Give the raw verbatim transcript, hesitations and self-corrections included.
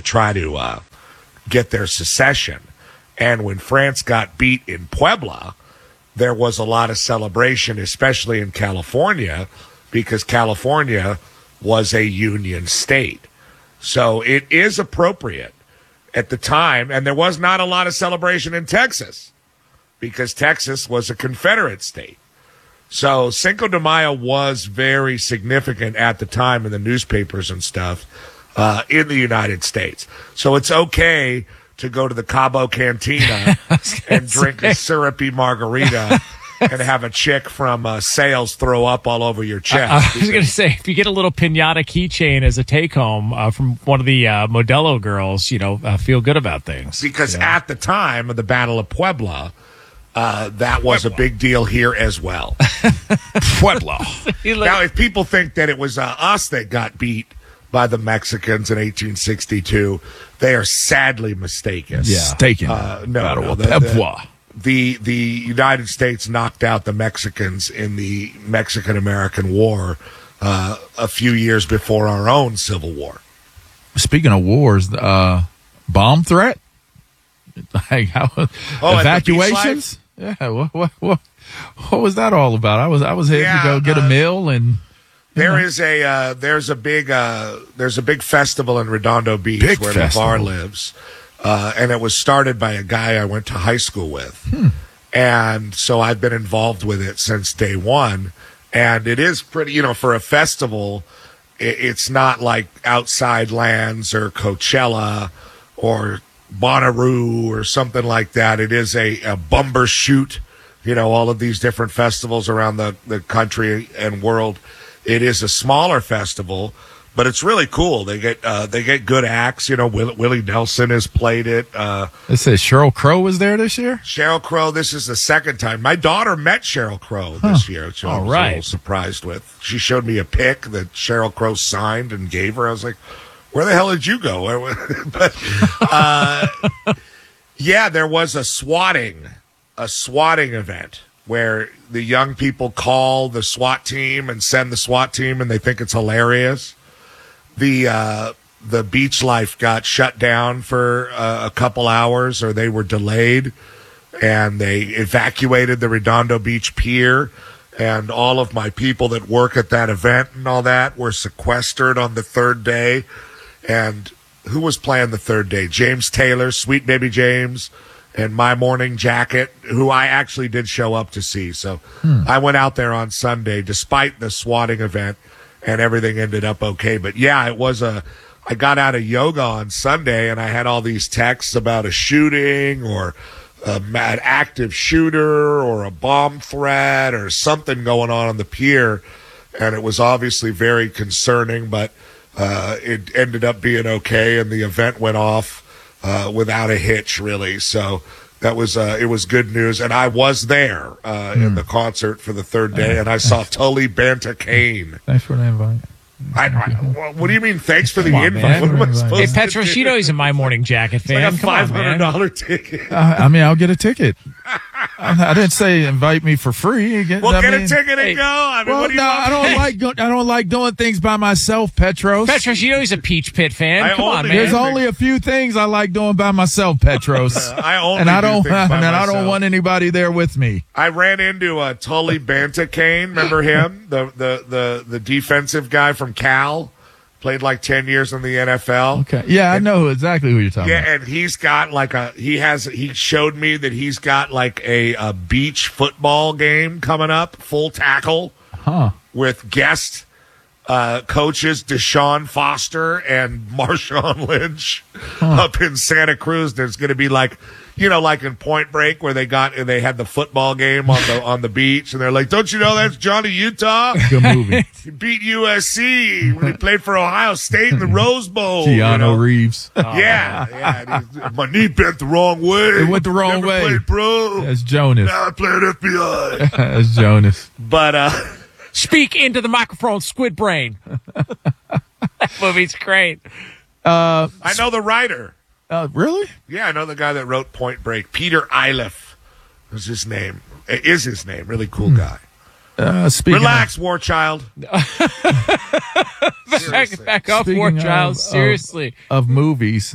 try to uh, get their secession. And when France got beat in Puebla, there was a lot of celebration, especially in California, because California was a union state. So it is appropriate at the time, and there was not a lot of celebration in Texas because Texas was a Confederate state. So Cinco de Mayo was very significant at the time in the newspapers and stuff uh, in the United States. So it's okay to go to the Cabo Cantina and drink a syrupy margarita and have a chick from uh, sales throw up all over your chest. I, I was going to say, if you get a little pinata keychain as a take-home uh, from one of the uh, Modelo girls, you know, uh, feel good about things. Because you know? At the time of the Battle of Puebla, uh, that was Puebla. a big deal here as well. Puebla. Now, if people think that it was uh, us that got beat by the Mexicans in eighteen sixty-two, they are sadly mistaken. Yeah. Mistaken. Uh, no, Battle no, of the, Puebla. The, the, the United States knocked out the Mexicans in the Mexican-American War uh, a few years before our own Civil War. Speaking of wars, uh, bomb threat? Like how, oh, evacuations? Yeah, what, what, what, what was that all about? I was I was heading yeah, to go get uh, a meal and... There is a uh, there's a big uh, there's a big festival in Redondo Beach Big where festival. LeVar lives, uh, and it was started by a guy I went to high school with, hmm. and so I've been involved with it since day one. And it is pretty, you know, for a festival, it, it's not like Outside Lands or Coachella or Bonnaroo or something like that. It is a, a Bumbershoot, you know, all of these different festivals around the, the country and world. It is a smaller festival, but it's really cool. They get uh, they get good acts. You know, Will, Willie Nelson has played it. Uh, it says Sheryl Crow was there this year? Sheryl Crow, this is the second time. My daughter met Sheryl Crow this huh. year, which I was right. a little surprised with. She showed me a pic that Sheryl Crow signed and gave her. I was like, where the hell did you go? But uh, yeah, there was a swatting, a swatting event where the young people call the SWAT team and send the SWAT team, and they think it's hilarious. The uh, the beach life got shut down for uh, a couple hours, or they were delayed, and they evacuated the Redondo Beach Pier, and all of my people that work at that event and all that were sequestered on the third day. And who was playing the third day? James Taylor, Sweet Baby James, and My Morning Jacket, who I actually did show up to see. So hmm. I went out there on Sunday despite the swatting event, and everything ended up okay. But yeah, it was a, I got out of yoga on Sunday and I had all these texts about a shooting or a, an active shooter or a bomb threat or something going on on the pier. And it was obviously very concerning, but uh, it ended up being okay. And the event went off Uh, without a hitch, really. So that was uh, it was good news, and I was there uh, mm. in the concert for the third day, and I saw Tully Banta Kane. Thanks for the invite. I, I, what do you mean? Thanks for the on, invite. Man. What am I supposed hey, to Petrosino, do? he's a My Morning Jacket fan. It's like a five hundred dollar ticket. Uh, I mean, I'll get a ticket. I, I didn't say invite me for free. Get, well, I get mean, a ticket and hey, go. I mean, well, what do you no, want? I don't like go, I don't like doing things by myself, Petros. Petros, you know he's a Peach Pit fan. I Come on, only- man. There's only a few things I like doing by myself, Petros. Uh, I only and I do don't things by and I myself. don't want anybody there with me. I ran into uh, Tully Banta Kane. Remember him, the, the the the defensive guy from Cal. Played like ten years in the N F L. Okay. Yeah, I know exactly who you're talking Yeah, about. and he's got like a he has he showed me that he's got like a, a beach football game coming up, full tackle, Huh. with guest uh, coaches Deshaun Foster and Marshawn Lynch Huh. up in Santa Cruz. There's going to be like, you know, like in Point Break where they got they had the football game on the on the beach, and they're like, "Don't you know that's Johnny Utah? Good movie. He beat U S C when he played for Ohio State in the Rose Bowl." Keanu you know? Reeves. Yeah, yeah. and he's- My knee bent the wrong way. It went the wrong Never way. Played pro. That's Jonas. Now I play at F B I. That's Jonas. But uh, Speak into the microphone, Squid Brain. That movie's great. Uh, I know the writer. uh, really? Yeah, I know the guy that wrote Point Break. Peter Iliff was his name. Is his name. Really cool guy. Uh, speaking Relax, War Child. Back, back off, Speaking War of- Child. of- Seriously. of, of movies,